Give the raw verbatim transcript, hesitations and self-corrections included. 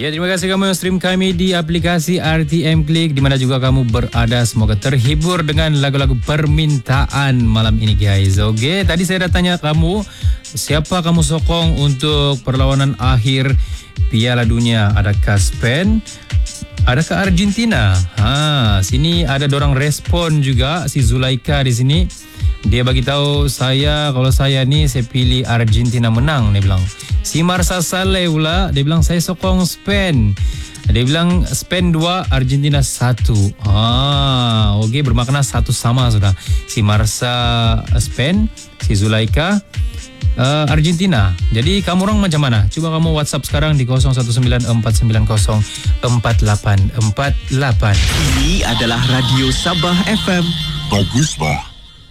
Ya, terima kasih kamu yang stream kami di aplikasi R T M Klik di mana juga kamu berada. Semoga terhibur dengan lagu-lagu permintaan malam ini guys. Okey, tadi saya dah tanya kamu siapa kamu sokong untuk perlawanan akhir Piala Dunia. Adakah Spain? Adakah Argentina? Ha, sini ada dorang respon juga, si Zulaika di sini. Dia bagi tahu saya kalau saya ni saya pilih Argentina menang, dia bilang. Si Marsa Saleh pula, dia bilang saya sokong Spain. Dia bilang Spain dua, Argentina satu. Ah, okey, bermakna satu sama sudah. Si Marsa Spain, si Zulaika uh, Argentina. Jadi kamu orang macam mana? Cuba kamu WhatsApp sekarang di kosong satu sembilan empat sembilan kosong empat lapan empat lapan. Ini adalah Radio Sabah F M. Bagus bah.